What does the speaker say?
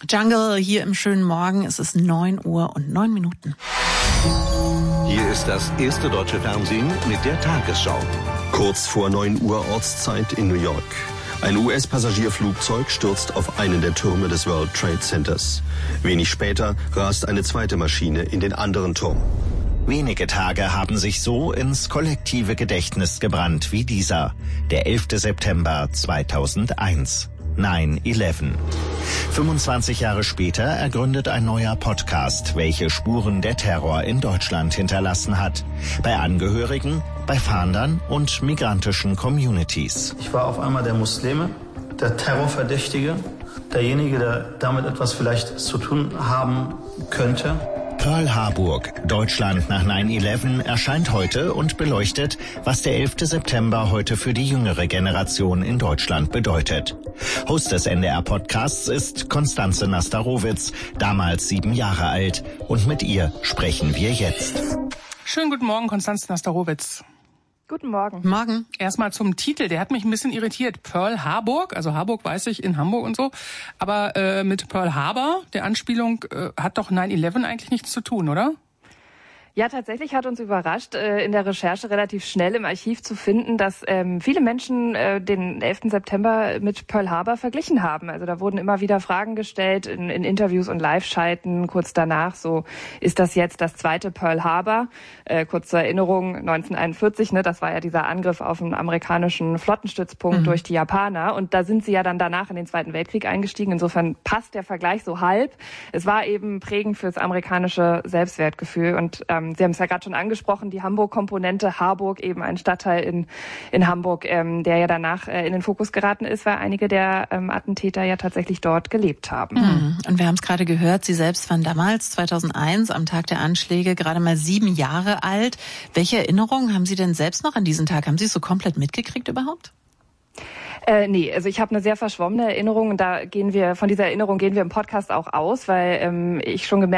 Jungle hier im schönen Morgen. Es ist 9:09 Uhr. Hier ist das erste deutsche Fernsehen mit der Tagesschau. Kurz vor 9 Uhr Ortszeit in New York. Ein US-Passagierflugzeug stürzt auf einen der Türme des World Trade Centers. Wenig später rast eine zweite Maschine in den anderen Turm. Wenige Tage haben sich so ins kollektive Gedächtnis gebrannt wie dieser, der 11. September 2001. 9/11. 25 Jahre später ergründet ein neuer Podcast, welche Spuren der Terror in Deutschland hinterlassen hat. Bei Angehörigen, bei Fahndern und migrantischen Communities. Ich war auf einmal der Muslime, der Terrorverdächtige, derjenige, der damit etwas vielleicht zu tun haben könnte. Pearl Harburg, Deutschland nach 9/11 erscheint heute und beleuchtet, was der 11. September heute für die jüngere Generation in Deutschland bedeutet. Host des NDR-Podcasts ist Constanze Nastarowitz, damals 7 Jahre alt. Und mit ihr sprechen wir jetzt. Schönen guten Morgen, Constanze Nastarowitz. Guten Morgen. Morgen. Erstmal zum Titel, der hat mich ein bisschen irritiert. Pearl Harburg, also Harburg weiß ich, in Hamburg und so. Aber mit Pearl Harbor, der Anspielung, hat doch 9/11 eigentlich nichts zu tun, oder? Ja, tatsächlich hat uns überrascht, in der Recherche relativ schnell im Archiv zu finden, dass viele Menschen den 11. September mit Pearl Harbor verglichen haben. Also da wurden immer wieder Fragen gestellt in Interviews und Live-Schalten kurz danach. So, ist das jetzt das zweite Pearl Harbor? Kurz zur Erinnerung, 1941, das war ja dieser Angriff auf einen amerikanischen Flottenstützpunkt durch die Japaner. Und da sind sie ja dann danach in den Zweiten Weltkrieg eingestiegen. Insofern passt der Vergleich so halb. Es war eben prägend fürs amerikanische Selbstwertgefühl. Und Sie haben es ja gerade schon angesprochen, die Hamburg-Komponente, Harburg, eben ein Stadtteil in Hamburg, der ja danach in den Fokus geraten ist, weil einige der Attentäter ja tatsächlich dort gelebt haben. Und wir haben es gerade gehört, Sie selbst waren damals, 2001, am Tag der Anschläge, gerade mal 7 Jahre alt. Welche Erinnerungen haben Sie denn selbst noch an diesen Tag? Haben Sie es so komplett mitgekriegt überhaupt? Nee, also ich habe eine sehr verschwommene Erinnerung und von dieser Erinnerung gehen wir im Podcast auch aus, weil ich schon gemerkt